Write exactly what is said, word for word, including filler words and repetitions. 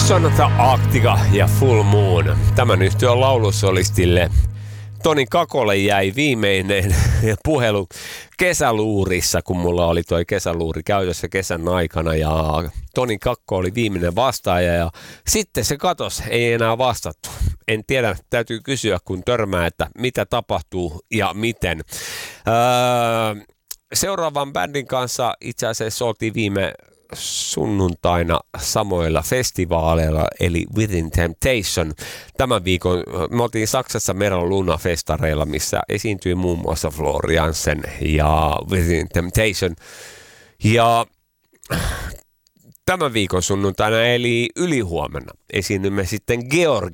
Sonata Arctica ja Full Moon. Tämän yhtyön laulusolistille Toni Kakolle jäi viimeinen puhelu kesäluurissa, kun mulla oli toi kesäluuri käytössä kesän aikana ja Toni Kakko oli viimeinen vastaaja ja sitten se katos, ei enää vastattu. En tiedä, täytyy kysyä kun törmää, että mitä tapahtuu ja miten. Öö, seuraavan bändin kanssa itse asiassa oltiin viime sunnuntaina samoilla festivaaleilla, eli Within Temptation. Tämän viikon me oltiin Saksassa Meron Luna-festareilla, missä esiintyi muun muassa Floor Jansen ja Within Temptation. Ja tämän viikon sunnuntaina, eli ylihuomenna, esiinnymme sitten Georg